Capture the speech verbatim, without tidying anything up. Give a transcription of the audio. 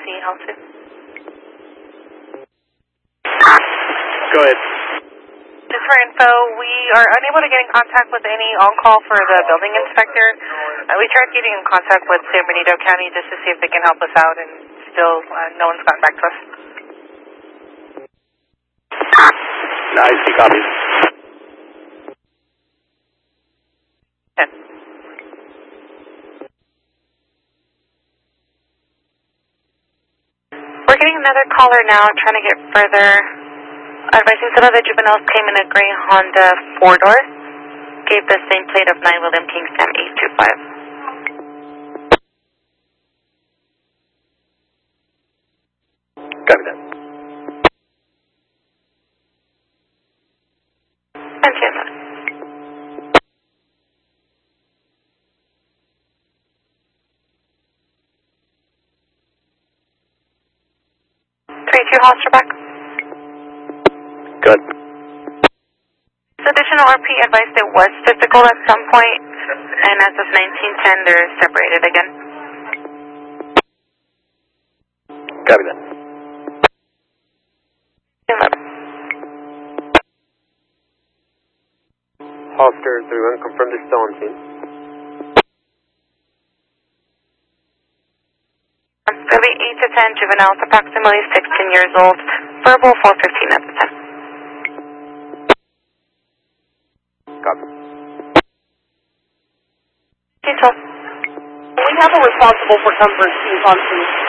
see how soon. Go ahead. Just for info, we are unable to get in contact with any on-call for the building inspector. Uh, we tried getting in contact with San Benito County just to see if they can help us out, and still uh, no one's gotten back to us. Nice, he copies. ten. We're getting another caller now, trying to get further. Advising some of the juveniles came in a gray Honda four-door. Gave the same plate of nine William King Sam eight two five. Copy that. And ten. Three two Holster back. Good. Additional R P advised it was physical at some point, and as of nineteen ten, they're separated again. Copy that. eleven. Holster three one, confirm they're still on scene. Really eight to ten juveniles, approximately sixteen years old. Verbal four fifteen at the time. Copy. Detail. We have a responsible for comfort in Thompson.